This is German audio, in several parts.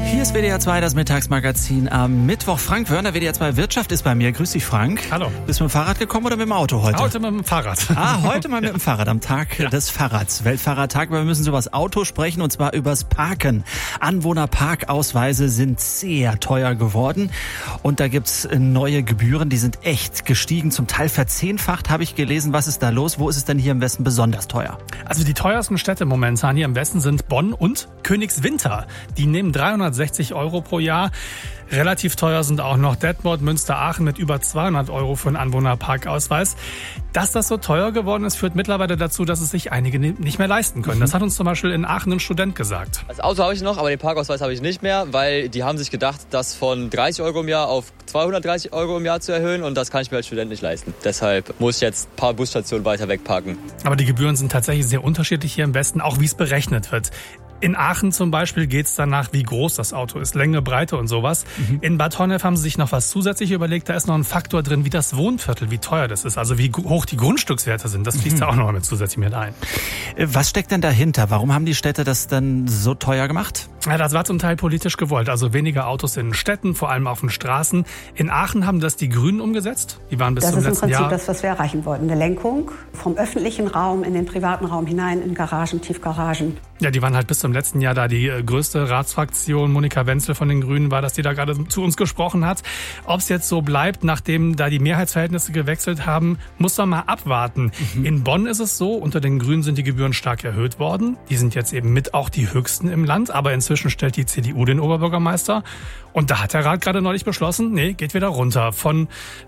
Hier ist WDR 2, das Mittagsmagazin am Mittwoch. Frank Wörner, WDR 2 Wirtschaft ist bei mir. Grüß dich, Frank. Hallo. Bist du mit dem Fahrrad gekommen oder mit dem Auto heute? Heute mit dem Fahrrad. Heute mal mit dem Fahrrad, am Tag des Fahrrads. Weltfahrradtag, aber wir müssen über das Auto sprechen und zwar übers Parken. Anwohnerparkausweise sind sehr teuer geworden und da gibt's neue Gebühren, die sind echt gestiegen, zum Teil verzehnfacht, habe ich gelesen. Was ist da los? Wo ist es denn hier im Westen besonders teuer? Also die teuersten Städte momentan hier im Westen sind Bonn und Königswinter. Die nehmen 360 € pro Jahr. Relativ teuer sind auch noch Detmold, Münster, Aachen mit über 200 € für einen Anwohnerparkausweis. Dass das so teuer geworden ist, führt mittlerweile dazu, dass es sich einige nicht mehr leisten können. Das hat uns zum Beispiel in Aachen ein Student gesagt. Das Auto habe ich noch, aber den Parkausweis habe ich nicht mehr, weil die haben sich gedacht, das von 30 € im Jahr auf 230 € im Jahr zu erhöhen und das kann ich mir als Student nicht leisten. Deshalb muss ich jetzt ein paar Busstationen weiter weg parken. Aber die Gebühren sind tatsächlich sehr unterschiedlich hier im Westen, auch wie es berechnet wird. In Aachen zum Beispiel geht es danach, wie groß das Auto ist, Länge, Breite und sowas. In Bad Honnef haben sie sich noch was zusätzlich überlegt. Da ist noch ein Faktor drin, wie das Wohnviertel, wie teuer das ist. Also wie hoch die Grundstückswerte sind. Das fließt da auch noch zusätzlich mit ein. Was steckt denn dahinter? Warum haben die Städte das dann so teuer gemacht? Ja, das war zum Teil politisch gewollt. Also weniger Autos in Städten, vor allem auf den Straßen. In Aachen haben das die Grünen umgesetzt. Die waren bis zum letzten Jahr. Das ist im Prinzip das, was wir erreichen wollten. Eine Lenkung vom öffentlichen Raum in den privaten Raum hinein, in Garagen, Tiefgaragen. Ja, die waren halt bis zum letzten Jahr da. Die größte Ratsfraktion, Monika Wenzel von den Grünen, war, dass die da gerade zu uns gesprochen hat. Ob es jetzt so bleibt, nachdem da die Mehrheitsverhältnisse gewechselt haben, muss man mal abwarten. In Bonn ist es so, unter den Grünen sind die Gebühren stark erhöht worden. Die sind jetzt eben mit auch die höchsten im Land. Aber inzwischen stellt die CDU den Oberbürgermeister. Und da hat der Rat gerade neulich beschlossen, nee, geht wieder runter. Von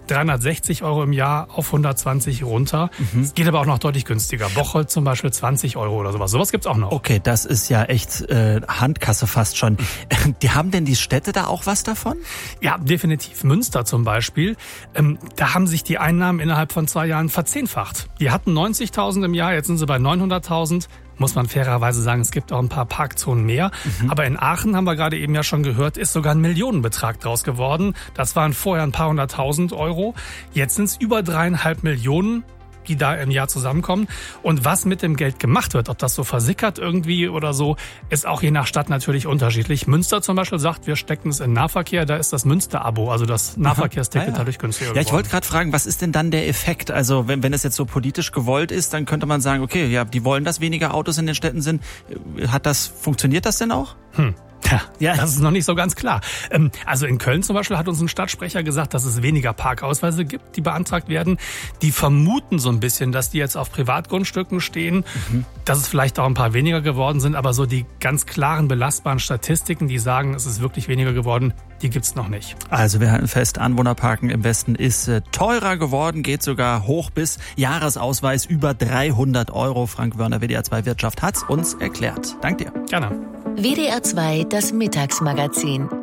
360 € im Jahr auf 120 runter. Es geht aber auch noch deutlich günstiger. Bocholt zum Beispiel 20 € oder sowas. Sowas gibt's auch noch. Okay, das ist ja echt Handkasse fast schon. Die haben denn die Städte da auch was davon? Ja, definitiv. Münster zum Beispiel. Da haben sich die Einnahmen innerhalb von 2 Jahren verzehnfacht. Die hatten 90.000 im Jahr, jetzt sind sie bei 900.000. Muss man fairerweise sagen, es gibt auch ein paar Parkzonen mehr. Aber in Aachen, haben wir gerade eben ja schon gehört, ist sogar ein Millionenbetrag draus geworden. Das waren vorher ein paar 100.000 €. Jetzt sind es über 3,5 Millionen, die da im Jahr zusammenkommen. Und was mit dem Geld gemacht wird, ob das so versickert irgendwie oder so, ist auch je nach Stadt natürlich unterschiedlich. Münster zum Beispiel sagt, wir stecken es in Nahverkehr, da ist das Münster-Abo, also das Nahverkehrsticket dadurch günstiger geworden. Ja, ich wollte gerade fragen, was ist denn dann der Effekt? Also wenn es jetzt so politisch gewollt ist, dann könnte man sagen, okay, ja, die wollen, dass weniger Autos in den Städten sind. Funktioniert das denn auch? Ja, das ist noch nicht so ganz klar. Also in Köln zum Beispiel hat uns ein Stadtsprecher gesagt, dass es weniger Parkausweise gibt, die beantragt werden. Die vermuten so ein bisschen, dass die jetzt auf Privatgrundstücken stehen, dass es vielleicht auch ein paar weniger geworden sind, aber so die ganz klaren, belastbaren Statistiken, die sagen, es ist wirklich weniger geworden, die gibt's noch nicht. Also wir halten fest, Anwohnerparken im Westen ist teurer geworden, geht sogar hoch bis Jahresausweis über 300 €. Frank Wörner, WDR 2 Wirtschaft, hat's uns erklärt. Dank dir. Gerne. WDR 2, das Mittagsmagazin.